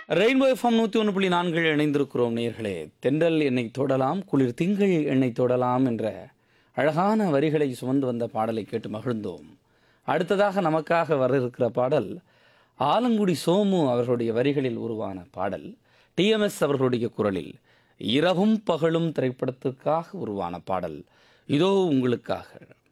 Rainbow FM 101.4 இணைந்திருக்கிறோம் நேர்களே. தென்றல் என்னை தொடலாம், குளிர் திங்கள் என்னை தொடலாம் என்ற அழகான வரிகளை சுமந்து வந்த பாடலை கேட்டு மகிழ்ந்தோம். அடுத்ததாக நமக்காக வர இருக்கிற பாடல் ஆலங்குடி சோமு அவர்களுடைய வரிகளில் உருவான பாடல். டிஎம்எஸ் அவர்களுடைய குரலில் இரவும் பகலும் திரைப்படத்திற்காக உருவான பாடல் இதோ உங்களுக்காக.